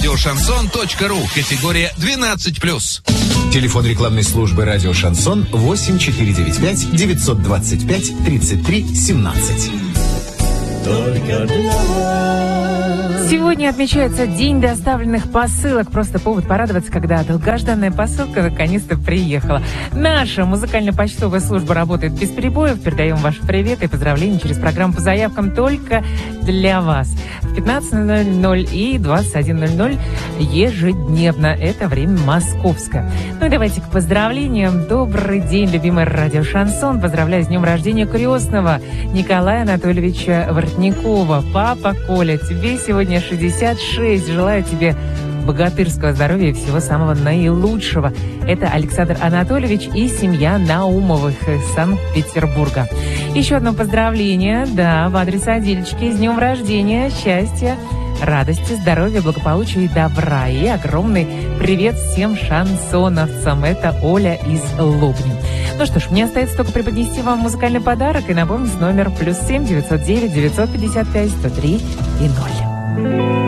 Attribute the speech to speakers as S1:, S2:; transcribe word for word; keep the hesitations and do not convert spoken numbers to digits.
S1: радиошансон точка ру. Категория двенадцать плюс.
S2: Телефон рекламной службы «Радио Шансон» восемь четыре девять пять девятьсот двадцать пять тридцать три семнадцать.
S3: Только для вас.
S4: Сегодня отмечается День доставленных посылок. Просто повод порадоваться, когда долгожданная посылка наконец-то приехала. Наша музыкально-почтовая служба работает без перебоев. Передаем ваши приветы и поздравления через программу по заявкам только для вас. В пятнадцать ноль ноль и двадцать один ноль ноль ежедневно. Это время московское. Ну и давайте к поздравлениям. Добрый день, любимый радио Шансон. Поздравляю с днем рождения крестного Николая Анатольевича Воротникова. Папа Коля, тебе сегодня шестьдесят шесть. Желаю тебе богатырского здоровья и всего самого наилучшего. Это Александр Анатольевич и семья Наумовых из Санкт-Петербурга. Еще одно поздравление, да, в адрес Адильчики. С днем рождения, счастья, радости, здоровья, благополучия и добра. И огромный привет всем шансоновцам. Это Оля из Лобни. Ну что ж, мне остается только преподнести вам музыкальный подарок и напомнить номер плюс семь девятьсот девять девятьсот пятьдесят пять сто три и ноль.